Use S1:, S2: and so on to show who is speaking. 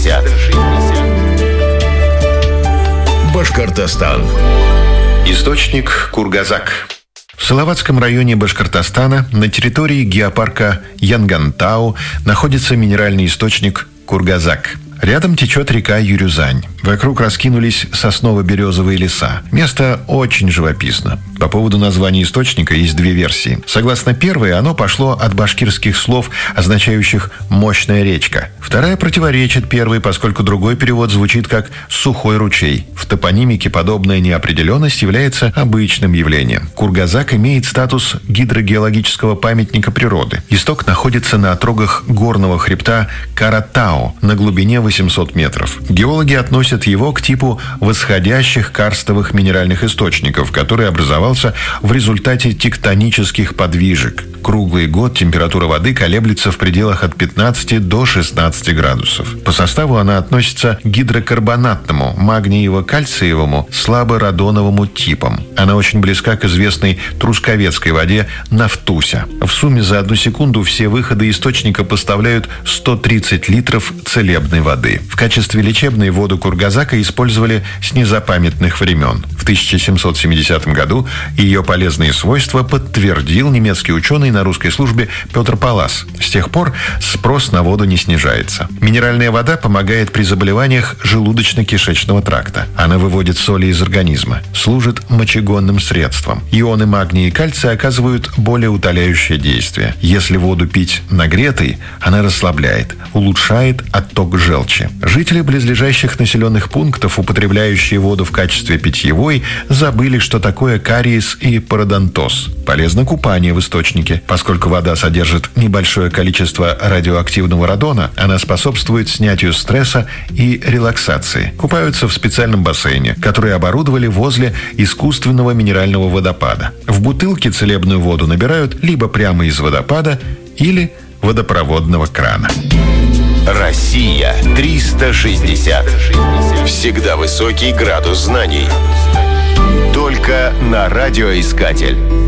S1: Башкортостан.
S2: Источник Кургазак. В Салаватском районе Башкортостана на территории геопарка Янгантау находится минеральный источник Кургазак. Рядом течет река Юрюзань. Вокруг раскинулись сосново-березовые леса. Место очень живописно. По поводу названия источника есть две версии. Согласно первой, оно пошло от башкирских слов, означающих «мощная речка». Вторая противоречит первой, поскольку другой перевод звучит как «сухой ручей». В топонимике подобная неопределенность является обычным явлением. Кургазак имеет статус гидрогеологического памятника природы. Исток находится на отрогах горного хребта Каратау на глубине 800 метров. Геологи относят его к типу восходящих карстовых минеральных источников, который образовался в результате тектонических подвижек. Круглый год температура воды колеблется в пределах от 15 до 16 градусов. По составу она относится к гидрокарбонатному, магниево-кальциевому, слаборадоновому типам. Она очень близка к известной трусковецкой воде Нафтуся. В сумме за 1 секунду все выходы источника поставляют 130 литров целебной воды. В качестве лечебной воду Кургазака использовали с незапамятных времен. В 1770 году ее полезные свойства подтвердил немецкий ученый на русской службе Петр Паллас. С тех пор спрос на воду не снижается. Минеральная вода помогает при заболеваниях желудочно-кишечного тракта. Она выводит соли из организма, служит мочегонным средством. Ионы магния и кальция оказывают более утоляющее действие. Если воду пить нагретой, она расслабляет, улучшает отток желчи. Жители близлежащих населенных пунктов, употребляющие воду в качестве питьевой, забыли, что такое кариес и пародонтоз. Полезно купание в источнике. Поскольку вода содержит небольшое количество радиоактивного радона, она способствует снятию стресса и релаксации. Купаются в специальном бассейне, который оборудовали возле искусственного минерального водопада. В бутылке целебную воду набирают либо прямо из водопада, или водопроводного крана.
S1: Россия 360. Всегда высокий градус знаний. Только на радиоискатель.